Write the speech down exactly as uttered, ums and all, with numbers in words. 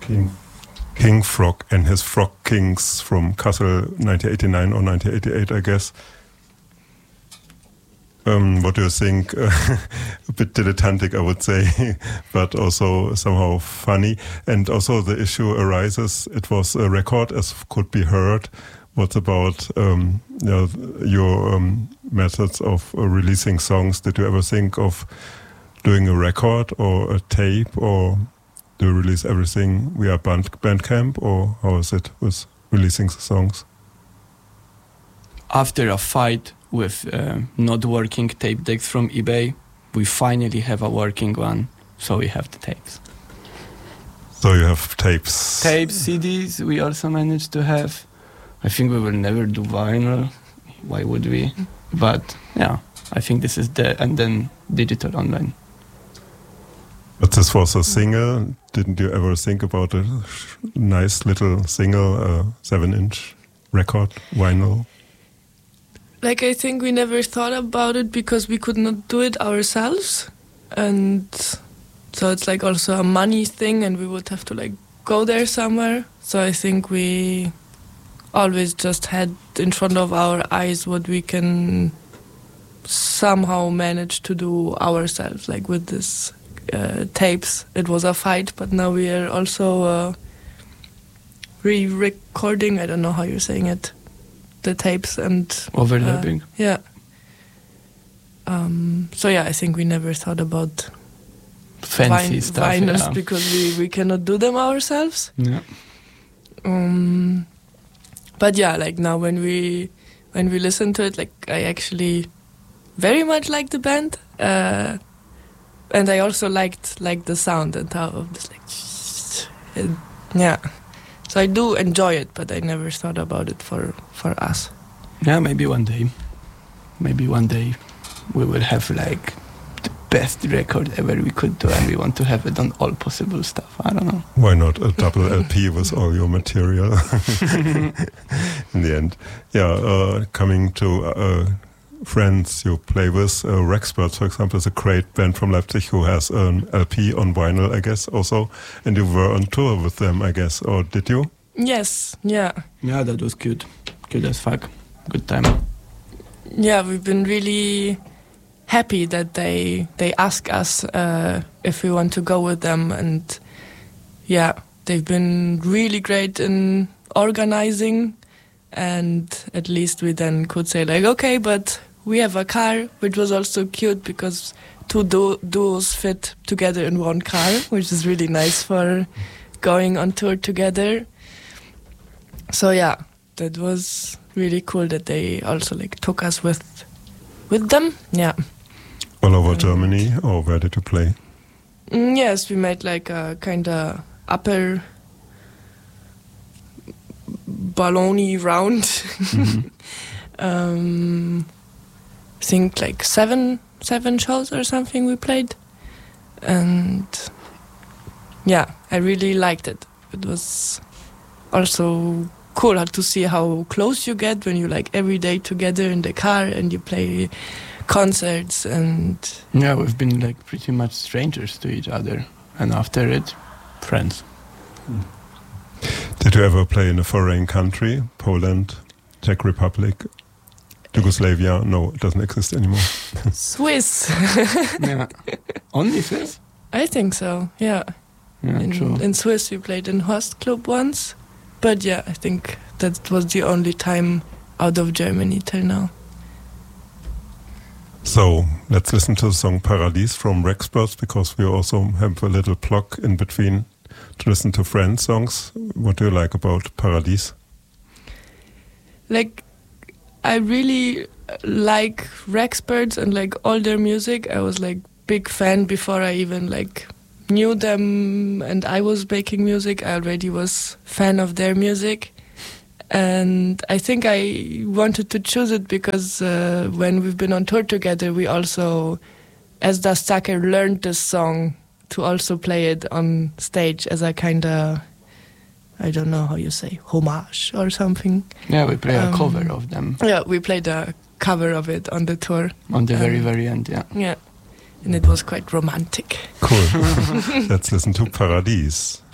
King, King Frog and his Frog Kings from Kassel, nineteen eighty-nine or nineteen eighty-eight, I guess. Um, what do you think? Uh, a bit dilettantic, I would say, but also somehow funny. And also the issue arises, it was a record as could be heard. What about um, you know, your um, methods of uh, releasing songs? Did you ever think of doing a record or a tape, or do you release everything via band, Bandcamp, or how is it with releasing the songs? After a fight with uh, not working tape decks from eBay, we finally have a working one, so we have the tapes. So you have tapes? Tapes, C Ds, we also managed to have. I think we will never do vinyl. Why would we? But yeah, I think this is the, and then digital online. But this was a single. Didn't you ever think about a nice little single, uh, seven-inch record, vinyl? Like, I think we never thought about it because we could not do it ourselves. And so it's like also a money thing, and we would have to like go there somewhere. So I think we always just had in front of our eyes what we can somehow manage to do ourselves, like with this uh, tapes. It was a fight, but now we are also uh, re-recording, I don't know how you're saying it, the tapes and overlapping. Uh, yeah. Um, so yeah, I think we never thought about fancy vin- stuff, vinyls yeah. because we, we cannot do them ourselves. Yeah. Um, but yeah, like now when we when we listen to it, like I actually very much like the band, uh, and I also liked like the sound and how of this like and, yeah. So I do enjoy it, but I never thought about it for, for us. Yeah, maybe one day. Maybe one day we will have like the best record ever we could do, and we want to have it on all possible stuff. I don't know. Why not a double L P with all your material in the end? Yeah, uh, coming to uh, friends you play with, uh, Rexperts, for example, is a great band from Leipzig who has an L P on vinyl, I guess, also. And you were on tour with them, I guess, or did you? Yes, yeah. Yeah, that was cute. Cute as fuck. Good time. Yeah, we've been really happy that they they ask us uh, if we want to go with them, and yeah, they've been really great in organizing, and at least we then could say like, okay, but we have a car, which was also cute because two du- duos fit together in one car, which is really nice for going on tour together. So yeah, that was really cool that they also like took us with with them. Yeah. All over Germany, or where did you play? Mm, yes, we made like a kind of upper balloni round. Mm-hmm. um, I think like seven seven shows or something we played, and yeah, I really liked it. It was also cool to see how close you get when you like every day together in the car and you play concerts. And yeah, we've been like pretty much strangers to each other, and after it, friends. Mm. Did you ever play in a foreign country? Poland, Czech Republic, Yugoslavia? No, it doesn't exist anymore. Swiss. Yeah. Only Swiss? I think so, yeah. Yeah, in, true. in Swiss we played in Horst Club once, but yeah, I think that was the only time out of Germany till now. So let's listen to the song Paradies from Rexperts, because we also have a little block in between to listen to Friends songs. What do you like about Paradies? Like, I really like Rexperts and like all their music. I was like big fan before I even like knew them and I was making music. I already was fan of their music. And I think I wanted to choose it because uh, when we've been on tour together, we also, as Das Sacker, learned this song to also play it on stage as a kind of, I don't know how you say, homage or something. Yeah, we played Um, a cover of them. Yeah, we played a cover of it on the tour. On the very, Um, very end, yeah. Yeah, and it was quite romantic. Cool. Let's listen to Paradies.